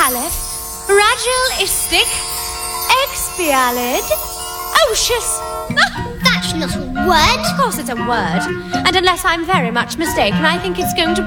ragilistic, expialid, ocious. That's not a word. Of course it's a word. And unless I'm very much mistaken, I think it's going to